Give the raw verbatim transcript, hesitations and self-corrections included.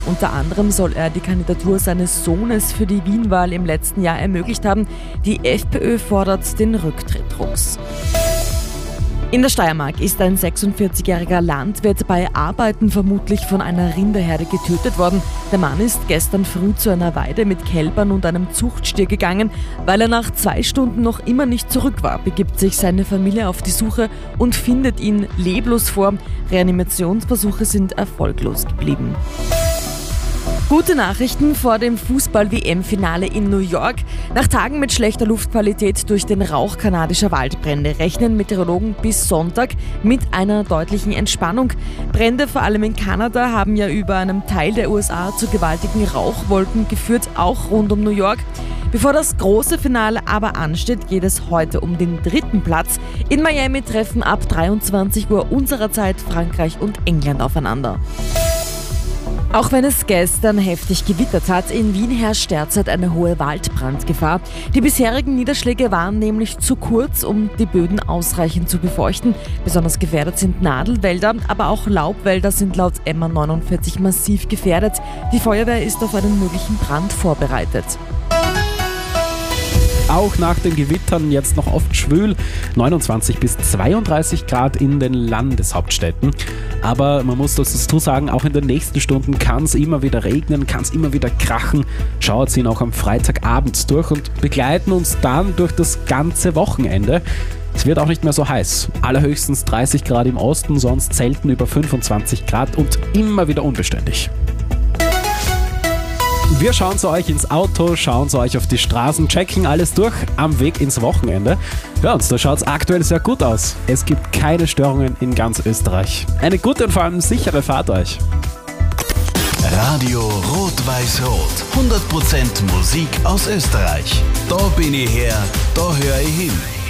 Unter anderem soll er die Kandidatur seines Sohnes für die Wien-Wahl im letzten Jahr ermöglicht haben. Die FPÖ fordert den Rücktritt Rucks. In der Steiermark ist ein sechsundvierzigjähriger Landwirt bei Arbeiten vermutlich von einer Rinderherde getötet worden. Der Mann ist gestern früh zu einer Weide mit Kälbern und einem Zuchtstier gegangen. Weil er nach zwei Stunden noch immer nicht zurück war, begibt sich seine Familie auf die Suche und findet ihn leblos vor. Reanimationsversuche sind erfolglos geblieben. Gute Nachrichten vor dem Fußball-W M-Finale in New York. Nach Tagen mit schlechter Luftqualität durch den Rauch kanadischer Waldbrände rechnen Meteorologen bis Sonntag mit einer deutlichen Entspannung. Brände vor allem in Kanada haben ja über einem Teil der U S A zu gewaltigen Rauchwolken geführt, auch rund um New York. Bevor das große Finale aber ansteht, geht es heute um den dritten Platz. In Miami treffen ab dreiundzwanzig Uhr unserer Zeit Frankreich und England aufeinander. Auch wenn es gestern heftig gewittert hat, in Wien herrscht derzeit eine hohe Waldbrandgefahr. Die bisherigen Niederschläge waren nämlich zu kurz, um die Böden ausreichend zu befeuchten. Besonders gefährdet sind Nadelwälder, aber auch Laubwälder sind laut M A neunundvierzig massiv gefährdet. Die Feuerwehr ist auf einen möglichen Brand vorbereitet. Auch nach den Gewittern jetzt noch oft schwül, neunundzwanzig bis zweiunddreißig Grad in den Landeshauptstädten. Aber man muss dazu sagen, auch in den nächsten Stunden kann es immer wieder regnen, kann es immer wieder krachen. Schauert sie auch am Freitagabend durch und begleiten uns dann durch das ganze Wochenende. Es wird auch nicht mehr so heiß. Allerhöchstens dreißig Grad im Osten, sonst selten über fünfundzwanzig Grad und immer wieder unbeständig. Wir schauen zu euch ins Auto, schauen zu euch auf die Straßen, checken alles durch am Weg ins Wochenende. Ja, und da schaut es aktuell sehr gut aus. Es gibt keine Störungen in ganz Österreich. Eine gute und vor allem sichere Fahrt euch. Radio Rot-Weiß-Rot. hundert Prozent Musik aus Österreich. Da bin ich her, da höre ich hin.